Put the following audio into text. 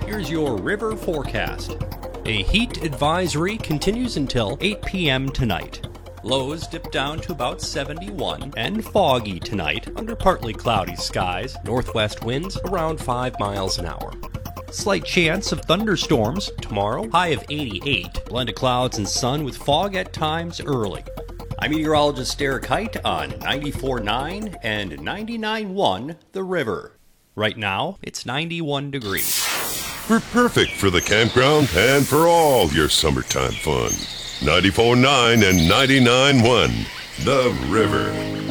Here's your river forecast. A heat advisory continues until 8 p.m. tonight. Lows dip down to about 71 and foggy tonight under partly cloudy skies, northwest winds around 5 miles an hour. Slight chance of thunderstorms tomorrow, high of 88, blend of clouds and sun with fog at times early. I'm meteorologist Derek Height on 94.9 and 99.1 The River. Right now, it's 91 degrees. We're perfect for the campground and for all your summertime fun. 94.9 and 99.1 The River.